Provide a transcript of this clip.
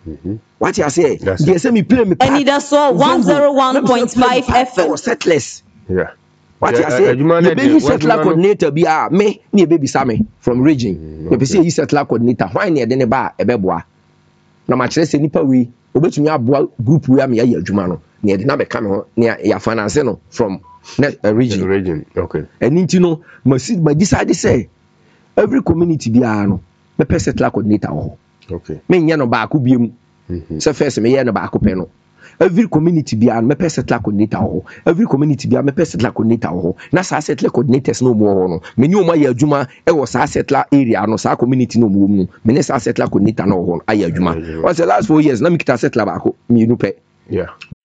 What you say? Yes, me play me. And it saw 101.5 FM. Settlers. Yeah. What you say? You be settler coordinator be me ni baby Sammy from region. You be say you settler coordinator. Why near the ba ebeboa? Na ma kire se nipa we obetumi aboa group we am ya adwuma no. Near the na be ka me ho near ya finance no from region. Okay. And you know, ma decide say every community be no me per settler coordinator ho. Okay. Me nya no ba ko biem. So first me nya no ba ko pe no. Every community be an me per settler coordinator ho. Every community be an me per settler coordinator ho. Na sa settler coordinators no more no. Me ni o ma ya adwuma e wo sa settler area no sa community no mo mu. Me ne sa settler coordinator no ho aye adwuma. Once the last 4 years na me kita settler ba ko me nu pe. Yeah.